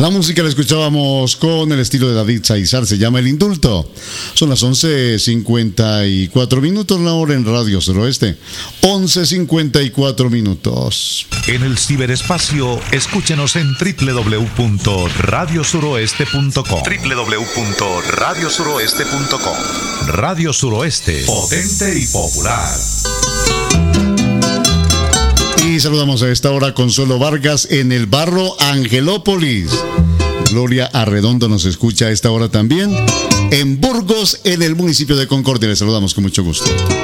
La música la escuchábamos con el estilo de David Saizar, se llama El Indulto. Son las 11:54, la hora en Radio Suroeste. 11:54. En el ciberespacio, escúchenos en www.radiosuroeste.com. www.radiosuroeste.com. Radio Suroeste, potente y popular. Y saludamos a esta hora Consuelo Vargas en el barrio Angelópolis. Gloria Arredondo nos escucha a esta hora también en Burgos, en el municipio de Concordia. Le saludamos con mucho gusto.